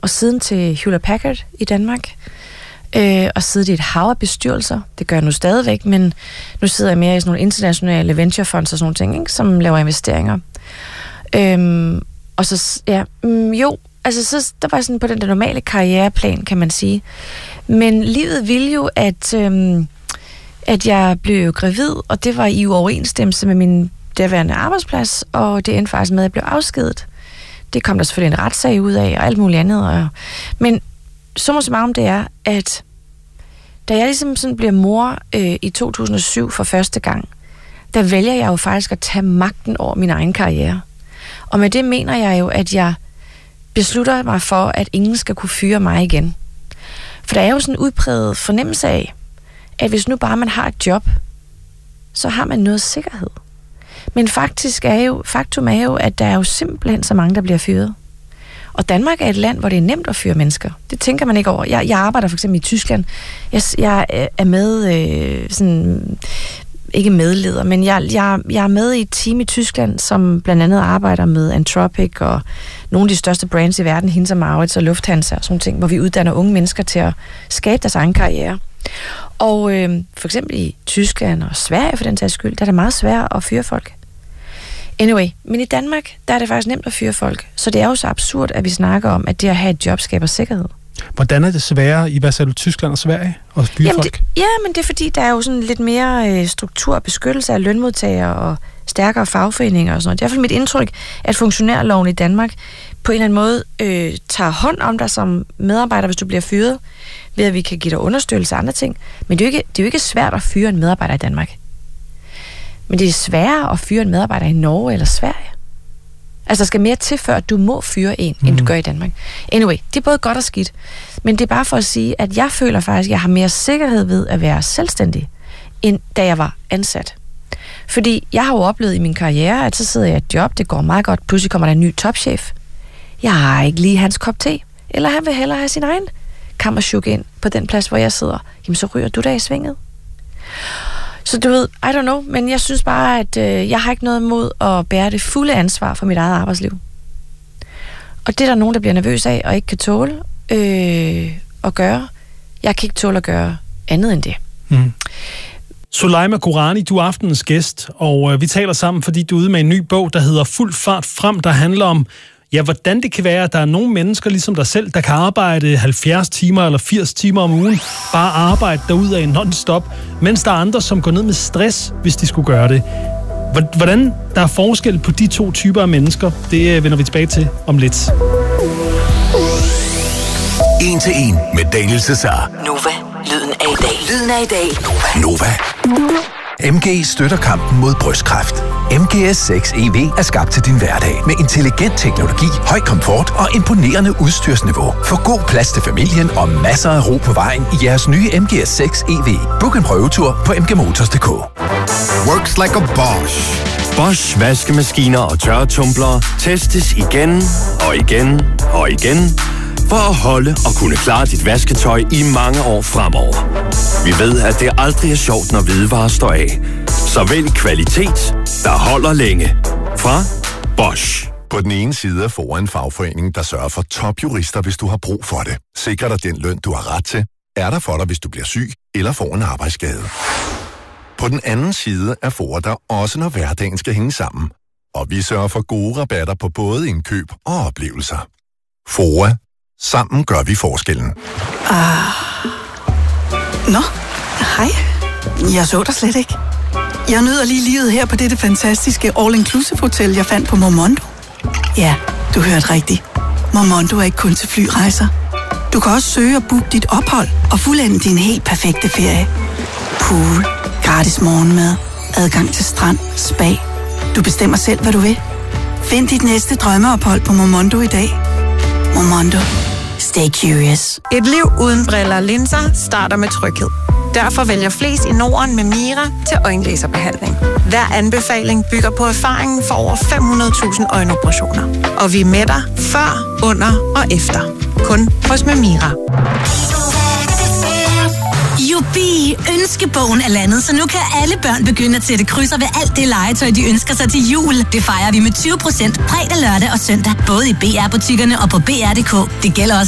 og siden til Hewlett Packard i Danmark, og siddet i et hav af bestyrelser. Det gør jeg nu stadigvæk, men nu sidder jeg mere i sådan nogle internationale venturefonds og sådan nogle ting, ikke, som laver investeringer. Og så, så der var sådan på den der normale karriereplan, kan man sige. Men livet ville jo, at jeg blev gravid, og det var i uoverensstemmelse med min derværende arbejdsplads, og det endte faktisk med, at jeg blev afskediget. Det kom der selvfølgelig en retssag ud af, og alt muligt andet. Men summa summarum det er, at da jeg ligesom sådan bliver mor i 2007 for første gang, der vælger jeg jo faktisk at tage magten over min egen karriere. Og med det mener jeg jo, at jeg beslutter mig for, at ingen skal kunne fyre mig igen. For der er jo sådan en udpræget fornemmelse af, at hvis nu bare man har et job, så har man noget sikkerhed. Men faktum er jo, at der er jo simpelthen så mange, der bliver fyret. Og Danmark er et land, hvor det er nemt at fyre mennesker. Det tænker man ikke over. Jeg arbejder for eksempel i Tyskland. Jeg er med, sådan, ikke medleder, men jeg er med i et team i Tyskland, som blandt andet arbejder med Anthropic og nogle af de største brands i verden, Hinz & Mauritz og Lufthansa og sådan ting, hvor vi uddanner unge mennesker til at skabe deres egen karriere. Og for eksempel i Tyskland og Sverige for den sags skyld, der er det meget svært at fyre folk. Anyway, men i Danmark, der er det faktisk nemt at fyre folk. Så det er jo så absurd, at vi snakker om, at det at have et job skaber sikkerhed. Hvordan er det sværere i, hvad sagde du, Tyskland og Sverige at fyre folk? Men det er fordi, der er jo sådan lidt mere struktur og beskyttelse af lønmodtagere og stærkere fagforeninger og sådan noget. Det er i hvert fald mit indtryk, at funktionærloven i Danmark på en eller anden måde tager hånd om dig som medarbejder, hvis du bliver fyret, ved at vi kan give dig understøttelse og andre ting. Men det er jo ikke svært at fyre en medarbejder i Danmark. Men det er sværere at fyre en medarbejder i Norge eller Sverige. Altså, der skal mere til, før du må fyre en, end du gør i Danmark. Anyway, det er både godt og skidt. Men det er bare for at sige, at jeg føler faktisk, at jeg har mere sikkerhed ved at være selvstændig, end da jeg var ansat. Fordi jeg har jo oplevet i min karriere, at så sidder jeg i et job, det går meget godt, pludselig kommer der en ny topchef. Jeg har ikke lige hans kop te, eller han vil hellere have sin egen kammerchuk ind på den plads, hvor jeg sidder. Jamen, så ryger du der i svinget. Så du ved, I don't know, men jeg synes bare, at jeg har ikke noget imod at bære det fulde ansvar for mit eget arbejdsliv. Og det er der nogen, der bliver nervøs af og ikke kan tåle at gøre. Jeg kan ikke tåle at gøre andet end det. Soulaima Gourani, du er aftenens gæst, og vi taler sammen, fordi du er ude med en ny bog, der hedder Fuld fart frem, der handler om, hvordan det kan være, at der er nogle mennesker, ligesom dig selv, der kan arbejde 70 timer eller 80 timer om ugen, bare arbejde derudad non-stop, mens der er andre, som går ned med stress, hvis de skulle gøre det. Hvordan der er forskel på de to typer af mennesker, det vender vi tilbage til om lidt. 1 til 1 med Daniel Cesar. Nova, lyden af i dag. Lyden af i dag. Nova. MG støtter kampen mod brystkræft. MGS 6 EV er skabt til din hverdag med intelligent teknologi, høj komfort og imponerende udstyrsniveau. Få god plads til familien og masser af ro på vejen i jeres nye MGS 6 EV. Book en prøvetur på mgmotors.dk. Works like a Bosch. Bosch vaskemaskiner og tørretumblere testes igen og igen og igen for at holde og kunne klare dit vasketøj i mange år fremover. Vi ved, at det aldrig er sjovt, når hvidevarer står af. Så vælg kvalitet, der holder længe. Fra Bosch. På den ene side er FOA en fagforening, der sørger for topjurister, hvis du har brug for det. Sikrer dig den løn, du har ret til. Er der for dig, hvis du bliver syg eller får en arbejdsskade. På den anden side er FOA der også, når hverdagen skal hænge sammen. Og vi sørger for gode rabatter på både indkøb og oplevelser. FOA. Sammen gør vi forskellen. Nå, hej. Jeg så dig slet ikke. Jeg nyder lige livet her på dette fantastiske all-inclusive hotel, jeg fandt på Momondo. Ja, du hørte rigtigt. Momondo er ikke kun til flyrejser. Du kan også søge og booke dit ophold og fuldende din helt perfekte ferie. Pool, gratis morgenmad, adgang til strand, spa. Du bestemmer selv, hvad du vil. Find dit næste drømmeophold på Momondo i dag. Momondo. Stay curious. Et liv uden briller og linser starter med tryghed. Derfor vælger flest i Norden med Mira til øjenlaserbehandling. Hver anbefaling bygger på erfaringen for over 500.000 øjenoperationer. Og vi er med dig før, under og efter. Kun hos Mira. Jubi! Ønskebogen er landet, så nu kan alle børn begynde at sætte krydser ved alt det legetøj, de ønsker sig til jul. Det fejrer vi med 20% fredag, lørdag og søndag. Både i BR-butikkerne og på BR.dk. Det gælder også